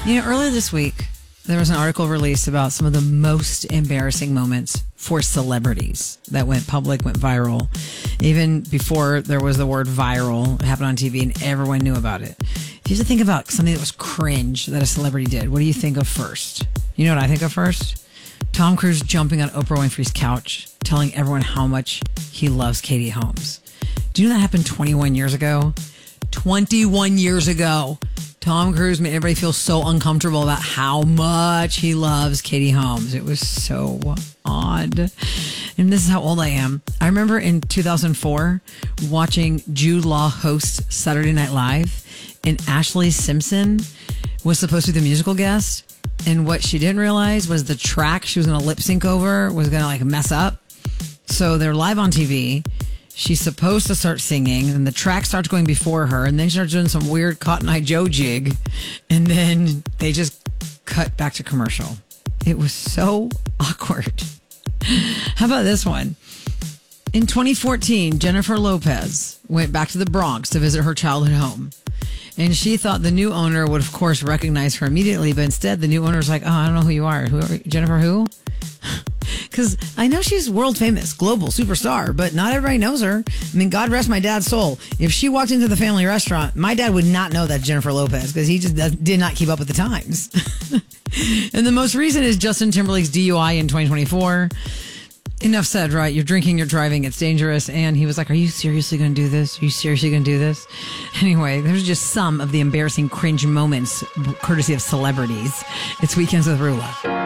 Earlier this week, there was an article released about some of the most embarrassing moments for celebrities that went public, went viral. Even before there was the word viral, it happened on TV and everyone knew about it. If you have to think about something that was cringe that a celebrity did, what do you think of first? You know what I think of first? Tom Cruise jumping on Oprah Winfrey's couch, telling everyone how much he loves Katie Holmes. Do you know that happened 21 years ago? 21 years ago. Tom Cruise made everybody feel so uncomfortable about how much he loves Katie Holmes. It was so odd. And this is how old I am. I remember in 2004 watching Jude Law host Saturday Night Live, and Ashley Simpson was supposed to be the musical guest. And what she didn't realize was the track she was going to lip sync over was going to mess up. So they're live on TV. She's supposed to start singing, and the track starts going before her, and then she starts doing some weird Cotton Eye Joe jig, and then they just cut back to commercial. It was so awkward. How about this one? In 2014, Jennifer Lopez went back to the Bronx to visit her childhood home, and she thought the new owner would, of course, recognize her immediately, but instead the new owner was like, "Oh, I don't know who you are. Who are you? Jennifer who?" Because I know she's world famous, global superstar, but not everybody knows her. I mean, God rest my dad's soul. If she walked into the family restaurant, my dad would not know that's Jennifer Lopez because he just did not keep up with the times. And the most recent is Justin Timberlake's DUI in 2024. Enough said, right? You're drinking, you're driving, it's dangerous. And he was like, "Are you seriously going to do this? Are you seriously going to do this?" Anyway, there's just some of the embarrassing cringe moments courtesy of celebrities. It's Weekends with Rula.